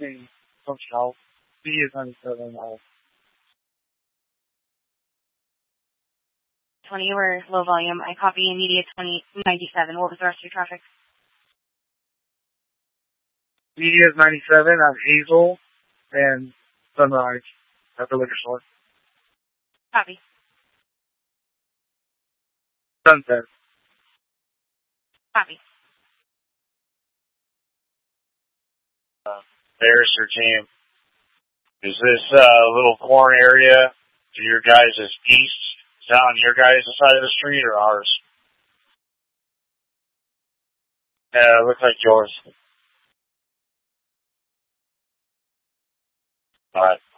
From South. Media is 97. 20, you were low volume. I copy in media 97. What was the rest of your traffic? Media is 97 on Hazel and Sunrise at the liquor store. Copy. Sunset. Copy. There's your team. Is this little corn area to your guys' east? Is that on your guys' side of the street or ours? It looks like yours. All right.